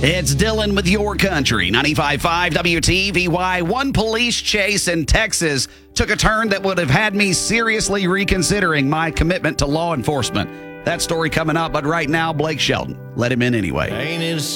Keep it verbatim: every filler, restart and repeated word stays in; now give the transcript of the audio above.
It's Dylan with Your Country, ninety-five point five W T V Y. One police chase in Texas took a turn that would have had me seriously reconsidering my commitment to law enforcement. That story coming up, but right now, Blake Shelton. Let him in anyway. Ain't it